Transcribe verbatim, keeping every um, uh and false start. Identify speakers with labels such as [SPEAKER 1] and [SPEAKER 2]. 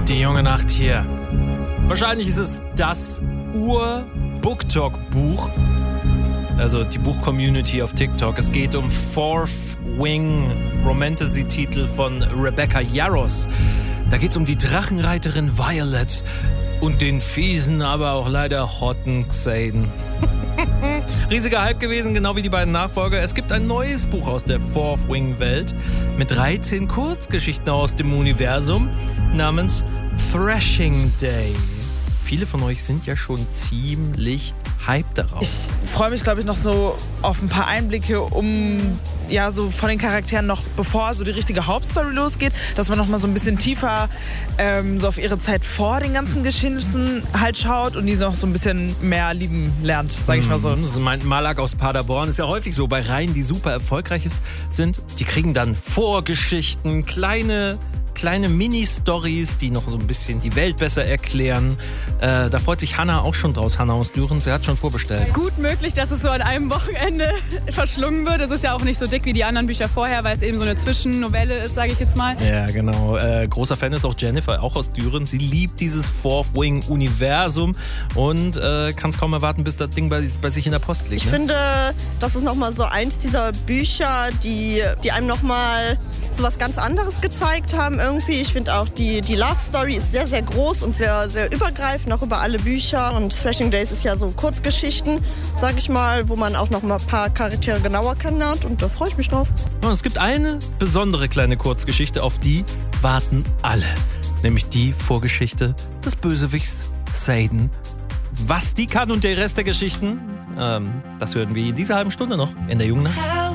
[SPEAKER 1] Die junge Nacht hier. Wahrscheinlich ist es das Ur-Booktalk-Buch. Also die Buch-Community auf TikTok. Es geht um Fourth Wing, Romantasy-Titel von Rebecca Yarros. Da geht es um die Drachenreiterin Violet und den fiesen, aber auch leider hotten Xaden. Riesiger Hype gewesen, genau wie die beiden Nachfolger. Es gibt ein neues Buch aus der Fourth Wing Welt mit dreizehn Kurzgeschichten aus dem Universum namens Thrashing Day. Viele von euch sind ja schon ziemlich hyped darauf.
[SPEAKER 2] Ich freue mich, glaube ich, noch so auf ein paar Einblicke, um ja so von den Charakteren noch, bevor so die richtige Hauptstory losgeht, dass man noch mal so ein bisschen tiefer ähm, so auf ihre Zeit vor den ganzen Geschehnissen halt schaut und die noch so ein bisschen mehr lieben lernt, sage ich mal so.
[SPEAKER 1] Das meint Malak aus Paderborn. Ist ja häufig so bei Reihen, die super erfolgreich sind. Die kriegen dann Vorgeschichten, kleine kleine Mini-Stories, die noch so ein bisschen die Welt besser erklären. Äh, da freut sich Hanna auch schon draus. Hanna aus Düren, sie hat schon vorbestellt.
[SPEAKER 3] Gut möglich, dass es so an einem Wochenende verschlungen wird. Es ist ja auch nicht so dick wie die anderen Bücher vorher, weil es eben so eine Zwischennovelle ist, sage ich jetzt mal.
[SPEAKER 1] Ja, genau. Äh, großer Fan ist auch Jennifer, auch aus Düren. Sie liebt dieses Fourth Wing-Universum und äh, kann es kaum erwarten, bis das Ding bei, bei sich in der Post liegt.
[SPEAKER 4] Ich
[SPEAKER 1] ne?
[SPEAKER 4] finde, das ist nochmal so eins dieser Bücher, die, die einem nochmal so was ganz anderes gezeigt haben irgendwie. Ich finde auch, die, die Love Story ist sehr, sehr groß und sehr, sehr übergreifend, auch über alle Bücher. Und Thrashing Days ist ja so Kurzgeschichten, sag ich mal, wo man auch noch mal ein paar Charaktere genauer kennenlernt. Und da freue ich mich drauf.
[SPEAKER 1] Und es gibt eine besondere kleine Kurzgeschichte, auf die warten alle. Nämlich die Vorgeschichte des Bösewichts Xaden. Was die kann und der Rest der Geschichten, ähm, das hören wir in dieser halben Stunde noch in der jungen Nacht.